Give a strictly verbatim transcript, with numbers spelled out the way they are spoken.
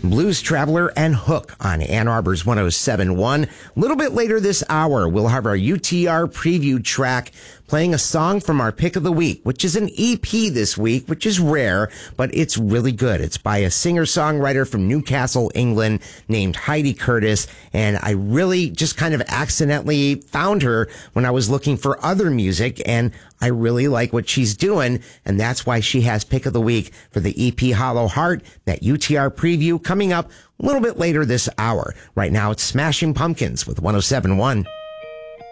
Blues Traveler and Hook on Ann Arbor's one oh seven point one. A little bit later this hour, we'll have our U T R preview track playing a song from our pick of the week, which is an E P this week, which is rare, but it's really good. It's by a singer-songwriter from Newcastle, England, named Heidi Curtis, and I really just kind of accidentally found her when I was looking for other music, and I really like what she's doing, and that's why she has pick of the week for the E P Hollow Heart, that U T R preview coming up a little bit later this hour. Right now, it's Smashing Pumpkins with one oh seven point one.